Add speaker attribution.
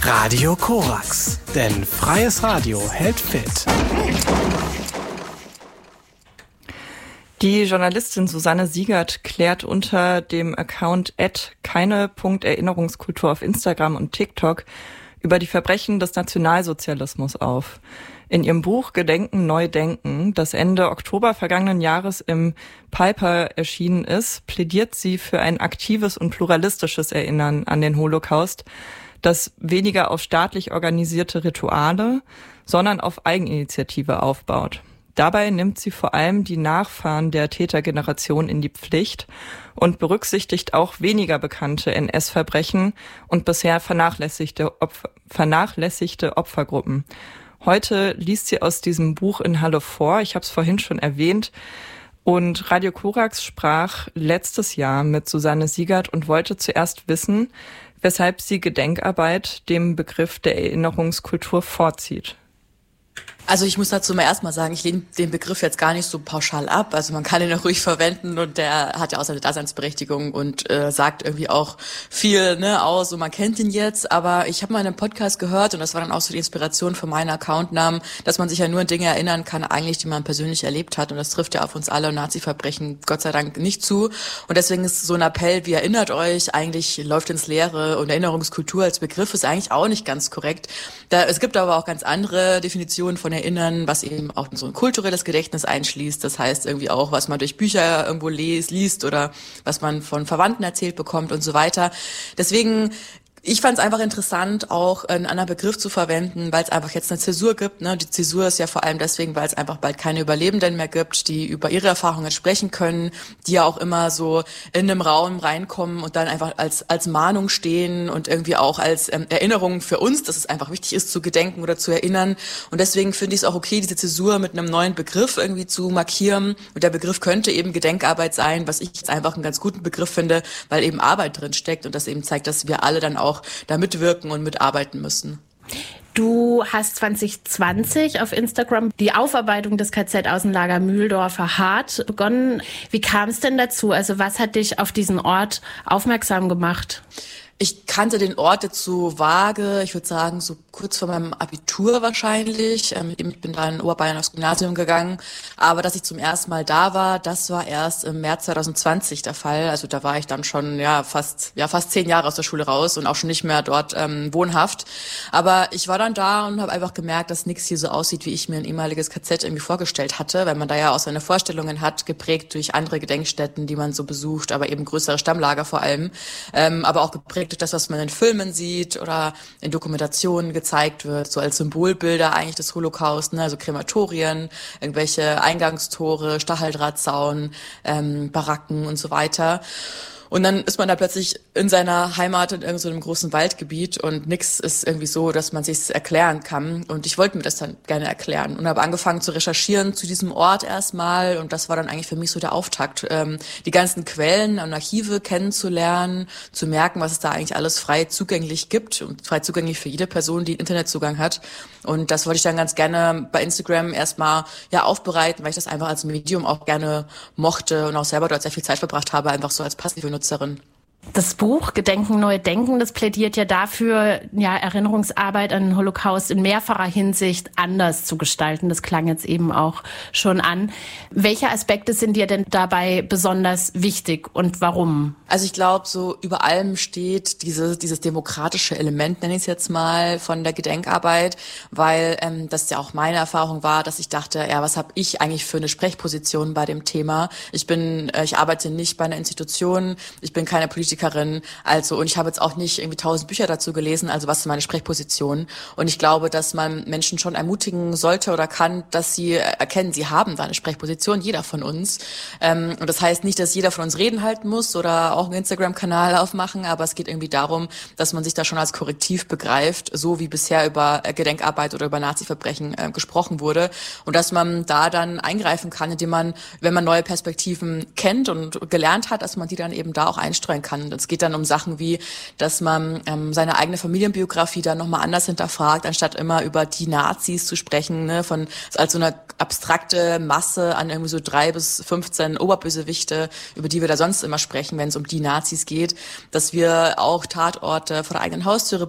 Speaker 1: Radio Korax, denn freies Radio hält fit.
Speaker 2: Die Journalistin Susanne Siegert klärt unter dem Account @keine.erinnerungskultur auf Instagram und TikTok über die Verbrechen des Nationalsozialismus auf. In ihrem Buch Gedenken neu denken, das Ende Oktober vergangenen Jahres im Piper erschienen ist, plädiert sie für ein aktives und pluralistisches Erinnern an den Holocaust, das weniger auf staatlich organisierte Rituale, sondern auf Eigeninitiative aufbaut. Dabei nimmt sie vor allem die Nachfahren der Tätergeneration in die Pflicht und berücksichtigt auch weniger bekannte NS-Verbrechen und bisher vernachlässigte Opfergruppen. Heute liest sie aus diesem Buch in Halle vor, ich habe es vorhin schon erwähnt, und Radio Korax sprach letztes Jahr mit Susanne Siegert und wollte zuerst wissen, weshalb sie Gedenkarbeit dem Begriff der Erinnerungskultur vorzieht.
Speaker 3: Also ich muss dazu mal erstmal sagen, ich lehne den Begriff jetzt gar nicht so pauschal ab. Also man kann ihn auch ruhig verwenden und der hat ja auch seine Daseinsberechtigung und sagt irgendwie auch viel aus und man kennt ihn jetzt. Aber ich habe mal in einem Podcast gehört und das war dann auch so die Inspiration für meinen Accountnamen, dass man sich ja nur an Dinge erinnern kann, eigentlich, die man persönlich erlebt hat. Und das trifft ja auf uns alle und Nazi-Verbrechen Gott sei Dank nicht zu. Und deswegen ist so ein Appell, wie erinnert euch, eigentlich läuft ins Leere und Erinnerungskultur als Begriff ist eigentlich auch nicht ganz korrekt. Es gibt aber auch ganz andere Definitionen von Erinnern, was eben auch so ein kulturelles Gedächtnis einschließt. Das heißt irgendwie auch, was man durch Bücher irgendwo liest oder was man von Verwandten erzählt bekommt und so weiter. Deswegen ich fand es einfach interessant, auch einen anderen Begriff zu verwenden, weil es einfach jetzt eine Zäsur gibt. Die Zäsur ist ja vor allem deswegen, weil es einfach bald keine Überlebenden mehr gibt, die über ihre Erfahrungen sprechen können, die ja auch immer so in einem Raum reinkommen und dann einfach als Mahnung stehen und irgendwie auch als Erinnerung für uns, dass es einfach wichtig ist, zu gedenken oder zu erinnern. Und deswegen finde ich es auch okay, diese Zäsur mit einem neuen Begriff irgendwie zu markieren. Und der Begriff könnte eben Gedenkarbeit sein, was ich jetzt einfach einen ganz guten Begriff finde, weil eben Arbeit drin steckt und das eben zeigt, dass wir alle dann auch da mitwirken und mitarbeiten müssen.
Speaker 4: Du hast 2020 auf Instagram die Aufarbeitung des KZ-Außenlager Mühldorfer Hart begonnen. Wie kam es denn dazu? Also was hat dich auf diesen Ort aufmerksam gemacht?
Speaker 3: Ich kannte den Ort jetzt so vage, ich würde sagen so kurz vor meinem Abitur wahrscheinlich. Ich bin da in Oberbayern aufs Gymnasium gegangen. Aber dass ich zum ersten Mal da war, das war erst im März 2020 der Fall. Also da war ich dann schon fast 10 Jahre aus der Schule raus und auch schon nicht mehr dort wohnhaft. Aber ich war dann da und habe einfach gemerkt, dass nichts hier so aussieht, wie ich mir ein ehemaliges KZ irgendwie vorgestellt hatte, weil man da ja auch seine Vorstellungen hat, geprägt durch andere Gedenkstätten, die man so besucht, aber eben größere Stammlager vor allem, aber auch geprägt durch das, was man in Filmen sieht oder in Dokumentationen gezeigt wird, so als Symbolbilder eigentlich des Holocaust, also Krematorien, irgendwelche Eingangstore, Stacheldrahtzaun, Baracken und so weiter. Und dann ist man da plötzlich in seiner Heimat in irgendeinem großen Waldgebiet und nix ist irgendwie so, dass man sich's erklären kann. Und ich wollte mir das dann gerne erklären und habe angefangen zu recherchieren zu diesem Ort erstmal. Und das war dann eigentlich für mich so der Auftakt, die ganzen Quellen und Archive kennenzulernen, zu merken, was es da eigentlich alles frei zugänglich gibt und frei zugänglich für jede Person, die Internetzugang hat. Und das wollte ich dann ganz gerne bei Instagram erstmal aufbereiten, weil ich das einfach als Medium auch gerne mochte und auch selber dort sehr viel Zeit verbracht habe, einfach so als passive Nutzerin.
Speaker 4: Das Buch Gedenken neu denken, das plädiert ja dafür, Erinnerungsarbeit an den Holocaust in mehrfacher Hinsicht anders zu gestalten. Das klang jetzt eben auch schon an. Welche Aspekte sind dir denn dabei besonders wichtig und warum?
Speaker 3: Also ich glaube, so über allem steht dieses demokratische Element, nenne ich es jetzt mal, von der Gedenkarbeit, weil das ja auch meine Erfahrung war, dass ich dachte, was habe ich eigentlich für eine Sprechposition bei dem Thema? Ich arbeite nicht bei einer Institution, ich bin keine Politikerin, und ich habe jetzt auch nicht irgendwie 1000 Bücher dazu gelesen, also was ist meine Sprechposition? Und ich glaube, dass man Menschen schon ermutigen sollte oder kann, dass sie erkennen, sie haben da eine Sprechposition, jeder von uns. Und das heißt nicht, dass jeder von uns Reden halten muss oder auch einen Instagram-Kanal aufmachen, aber es geht irgendwie darum, dass man sich da schon als Korrektiv begreift, so wie bisher über Gedenkarbeit oder über Nazi-Verbrechen gesprochen wurde und dass man da dann eingreifen kann, indem man, wenn man neue Perspektiven kennt und gelernt hat, dass man die dann eben da auch einstreuen kann. Es geht dann um Sachen wie, dass man seine eigene Familienbiografie dann nochmal anders hinterfragt, anstatt immer über die Nazis zu sprechen, als so eine abstrakte Masse an irgendwie so 3 bis 15 Oberbösewichte, über die wir da sonst immer sprechen, wenn es um die Nazis geht, dass wir auch Tatorte vor der eigenen Haustüre